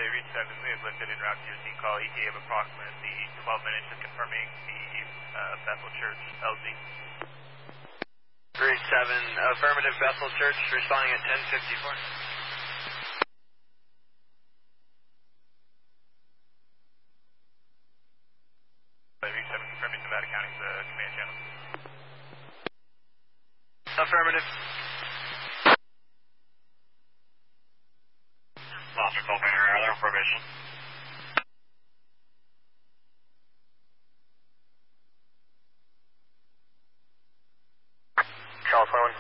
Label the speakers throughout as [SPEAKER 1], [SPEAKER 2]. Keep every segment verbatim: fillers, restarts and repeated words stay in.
[SPEAKER 1] reach seven, we have listed in route to your scene call E T A of approximately twelve minutes, just confirming the uh, Bethel Church L Z.
[SPEAKER 2] Reach seven, affirmative Bethel Church, responding at ten fifty-four.
[SPEAKER 1] Reach seven, confirming Nevada County's uh, command channel.
[SPEAKER 2] Affirmative.
[SPEAKER 3] Foster Colbert, other information.
[SPEAKER 2] Charles Owen.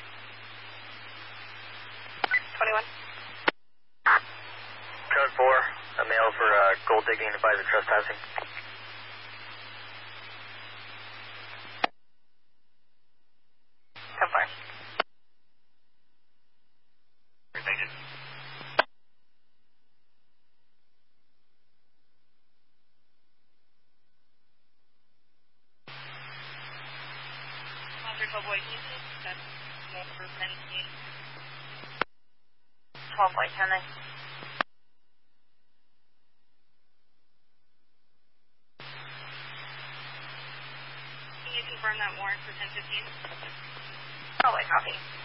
[SPEAKER 4] twenty-one.
[SPEAKER 2] Code four, a male for uh, gold digging and advisor trespassing.
[SPEAKER 4] Code four.
[SPEAKER 3] Thank you.
[SPEAKER 4] twelve boy, can you please? That's more for seventeen. twelve boy, ten then. Can you confirm that warrant for ten fifteen? Oh, wait, copy.